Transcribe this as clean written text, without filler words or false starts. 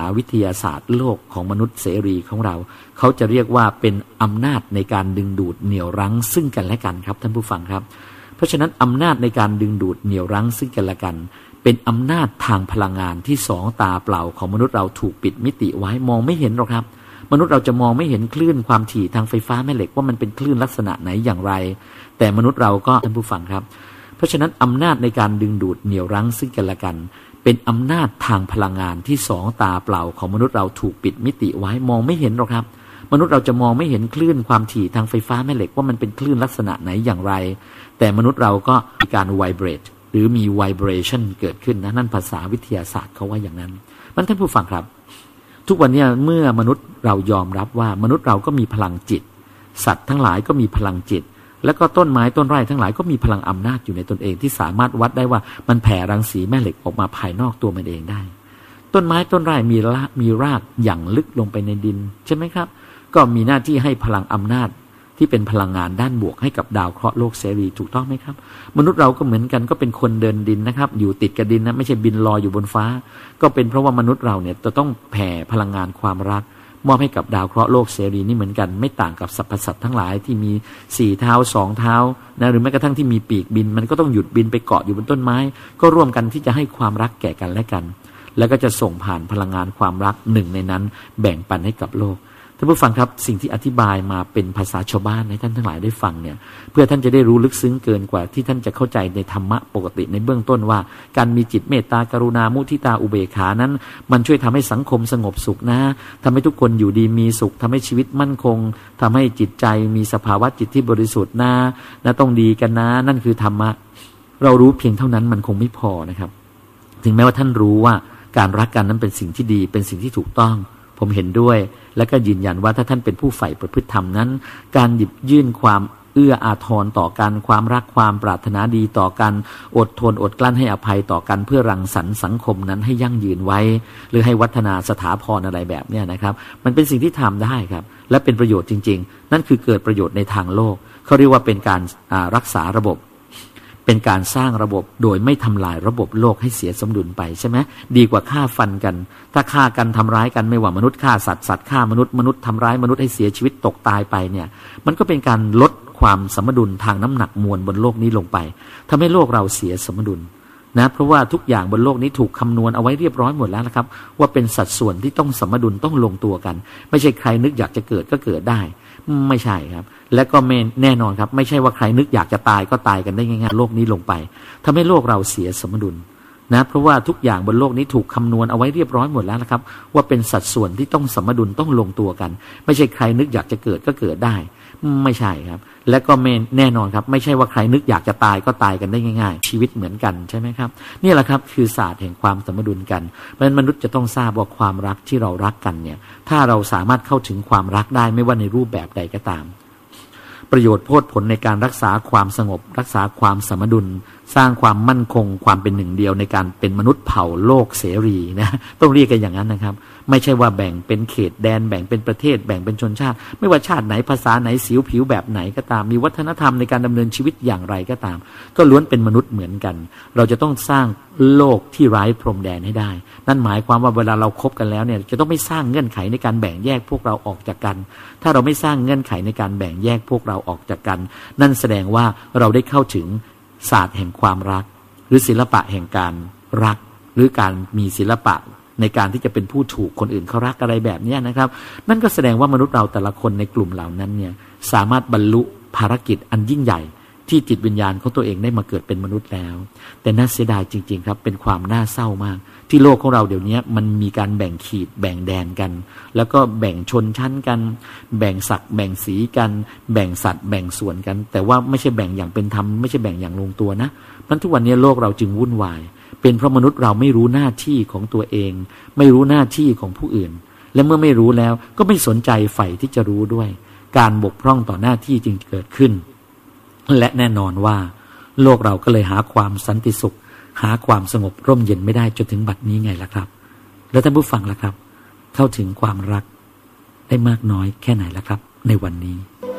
วิทยาศาสตร์โลกของมนุษย์เสรีของเราเขาจะเรียกว่าเป็นอำนาจในการดึงดูดเหนี่ยวรั้งซึ่งกันและกันครับท่านผู้ฟังครับเพราะฉะนั้นอำนาจในการดึงดูดเหนี่ยวรั้งซึ่งกันและกันเป็นอำนาจทางพลังงานที่สองตาเปล่าของมนุษย์เราถูกปิดมิติไว้มองไม่เห็นหรอกครับมนุษย์เราจะมองไม่เห็นคลื่นความถี่ทางไฟฟ้าแม่เหล็กว่ามันเป็นคลื่นลักษณะไหนอย่างไรแต่มนุษย์เราก็ท่านผู้ฟังครับเพราะฉะนั้นอำนาจในการดึงดูดเหนี่ยวรั้งซึ่งกันและกันเป็นอำนาจทางพลังงานที่สองตาเปล่าของมนุษย์เราถูกปิดมิติไว้มองไม่เห็นหรอกครับมนุษย์เราจะมองไม่เห็นคลื่นความถี่ทางไฟฟ้าแม่เหล็กว่ามันเป็นคลื่นลักษณะไหนอย่างไรแต่มนุษย์เราก็มีการไวเบรตหรือมี vibration เกิดขึ้นนะนั่นภาษาวิทยาศาสตร์เขาว่าอย่างนั้นมันท่านผู้ฟังครับทุกวันนี้เมื่อมนุษย์เรายอมรับว่ามนุษย์เราก็มีพลังจิตสัตว์ทั้งหลายก็มีพลังจิตแล้วก็ต้นไม้ต้นไร่ทั้งหลายก็มีพลังอำนาจอยู่ในตนเองที่สามารถวัดได้ว่ามันแผ่รังสีแม่เหล็กออกมาภายนอกตัวมันเองได้ต้นไม้ต้นไร่มีรากอย่างลึกลงไปในดินใช่ไหมครับก็มีหน้าที่ให้พลังอำนาจที่เป็นพลังงานด้านบวกให้กับดาวเคราะห์โลกเสรีถูกต้องไหมครับมนุษย์เราก็เหมือนกันก็เป็นคนเดินดินนะครับอยู่ติดกับดินนะไม่ใช่บินลอยอยู่บนฟ้าก็เป็นเพราะว่ามนุษย์เราเนี่ยจะต้องแผ่พลังงานความรักมอบให้กับดาวเคราะห์โลกเสรีนี่เหมือนกันไม่ต่างกับสรรพสัตว์ทั้งหลายที่มี4เท้า2เท้านะหรือแม้กระทั่งที่มีปีกบินมันก็ต้องหยุดบินไปเกาะอยู่บนต้นไม้ก็ร่วมกันที่จะให้ความรักแก่กันและกันแล้วก็จะส่งผ่านพลังงานความรักหนึ่งในนั้นแบ่งปันให้กับโลกท่านผู้ฟังครับสิ่งที่อธิบายมาเป็นภาษาชาวบ้านให้ท่านทั้งหลายได้ฟังเนี่ยเพื่อท่านจะได้รู้ลึกซึ้งเกินกว่าที่ท่านจะเข้าใจในธรรมะปกติในเบื้องต้นว่าการมีจิตเมตตากรุณามุทิตาอุเบกขานั้นมันช่วยทำให้สังคมสงบสุขนะทำให้ทุกคนอยู่ดีมีสุขทำให้ชีวิตมั่นคงทำให้จิตใจมีสภาวะจิตที่บริสุทธิ์นะต้องดีกันนะนั่นคือธรรมะเรารู้เพียงเท่านั้นมันคงไม่พอนะครับถึงแม้ว่าท่านรู้ว่าการรักกันนั้นเป็นสิ่งที่ดีเป็นสิ่งที่ถูกต้องผมเห็นด้วยและก็ยืนยันว่าถ้าท่านเป็นผู้ใฝ่ประพฤติธรรมนั้นการหยิบยื่นความเอื้ออาทรต่อกันความรักความปรารถนาดีต่อกันอดทนอดกลั้นให้อภัยต่อกันเพื่อรังสรรค์สังคมนั้นให้ยั่งยืนไว้หรือให้วัฒนาสถาพรอะไรแบบนี้นะครับมันเป็นสิ่งที่ทำได้ครับและเป็นประโยชน์จริงๆนั่นคือเกิดประโยชน์ในทางโลกเขาเรียกว่าเป็นการรักษาระบบเป็นการสร้างระบบโดยไม่ทำลายระบบโลกให้เสียสมดุลไปใช่ไหมดีกว่าฆ่าฟันกันถ้าฆ่ากันทำร้ายกันไม่ว่ามนุษย์ฆ่าสัตว์สัตว์ฆ่ามนุษย์มนุษย์ทำร้ายมนุษย์ให้เสียชีวิตตกตายไปเนี่ยมันก็เป็นการลดความสมดุลทางน้ำหนักมวลบนโลกนี้ลงไปทำให้โลกเราเสียสมดุลนะเพราะว่าทุกอย่างบนโลกนี้ถูกคำนวณเอาไว้เรียบร้อยหมดแล้วนะครับว่าเป็นสัดส่วนที่ต้องสมดุลต้องลงตัวกันไม่ใช่ใครนึกอยากจะเกิดก็เกิดได้ไม่ใช่ครับและก็แน่นอนครับไม่ใช่ว่าใครนึกอยากจะตายก็ตายกันได้ง่ายๆโลกนี้ลงไปทำให้โลกเราเสียสมดุลนะเพราะว่าทุกอย่างบนโลกนี้ถูกคำนวณเอาไว้เรียบร้อยหมดแล้วนะครับว่าเป็นสัดส่วนที่ต้องสมดุลต้องลงตัวกันไม่ใช่ใครนึกอยากจะเกิดก็เกิดได้ไม่ใช่ครับและก็แน่นอนครับไม่ใช่ว่าใครนึกอยากจะตายก็ตายกันได้ง่ายๆชีวิตเหมือนกันใช่ไหมครับนี่แหละครับคือศาสตร์แห่งความสมดุลกันเพราะฉะนั้นมนุษย์จะต้องทราบว่าความรักที่เรารักกันเนี่ยถ้าเราสามารถเข้าถึงความรักได้ไม่ว่าในรูปแบบใดก็ตามประโยชน์โพดผลในการรักษาความสงบรักษาความสมดุลสร้างความมั่นคงความเป็นหนึ่งเดียวในการเป็นมนุษย์เผ่าโลกเสรีนะต้องเรียกกันอย่างนั้นนะครับไม่ใช่ว่าแบ่งเป็นเขตแดนแบ่งเป็นประเทศแบ่งเป็นชนชาติไม่ว่าชาติไหนภาษาไหนสีผิวแบบไหนก็ตามมีวัฒนธรรมในการดำเนินชีวิตอย่างไรก็ตามก็ล้วนเป็นมนุษย์เหมือนกันเราจะต้องสร้างโลกที่ไร้พรมแดนให้ได้นั่นหมายความว่าเวลาเราคบกันแล้วเนี่ยจะต้องไม่สร้างเงื่อนไขในการแบ่งแยกพวกเราออกจากกันถ้าเราไม่สร้างเงื่อนไขในการแบ่งแยกพวกเราออกจากกันนั่นแสดงว่าเราได้เข้าถึงศาสตร์แห่งความรักหรือศิลปะแห่งการรักหรือการมีศิลปะในการที่จะเป็นผู้ถูกคนอื่นเขารักอะไรแบบนี้นะครับนั่นก็แสดงว่ามนุษย์เราแต่ละคนในกลุ่มเหล่านั้นเนี่ยสามารถบรรลุภารกิจอันยิ่งใหญ่ที่จิตวิญญาณของตัวเองได้มาเกิดเป็นมนุษย์แล้วแต่น่าเสียดายจริงๆครับเป็นความน่าเศร้ามากที่โลกของเราเดี๋ยวนี้มันมีการแบ่งขีดแบ่งแดนกันแล้วก็แบ่งชนชั้นกันแบ่งศักดิ์แบ่งสีกันแบ่งสัตว์แบ่งส่วนกันแต่ว่าไม่ใช่แบ่งอย่างเป็นธรรมไม่ใช่แบ่งอย่างลงตัวนะมันทุกวันนี้โลกเราจึงวุ่นวายเป็นเพราะมนุษย์เราไม่รู้หน้าที่ของตัวเองไม่รู้หน้าที่ของผู้อื่นและเมื่อไม่รู้แล้วก็ไม่สนใจใฝ่ที่จะรู้ด้วยการบกพร่องต่อหน้าที่จึงเกิดขึ้นและแน่นอนว่าโลกเราก็เลยหาความสันติสุขหาความสงบร่มเย็นไม่ได้จนถึงบัดนี้ไงล่ะครับแล้วท่านผู้ฟังล่ะครับเข้าถึงความรักได้มากน้อยแค่ไหนล่ะครับในวันนี้